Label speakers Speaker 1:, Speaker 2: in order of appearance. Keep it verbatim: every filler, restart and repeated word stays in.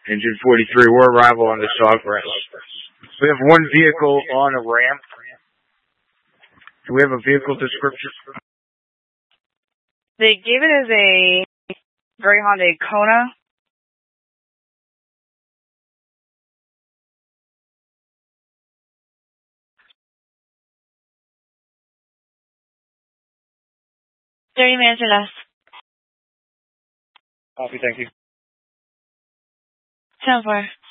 Speaker 1: Engine forty-three, we're arrival on the Sawgrass. We have one vehicle on a ramp. Do we have a vehicle description?
Speaker 2: They gave it as a Gray Hyundai Kona. thirty minutes or less.
Speaker 1: Copy, thank you.
Speaker 2: ten four.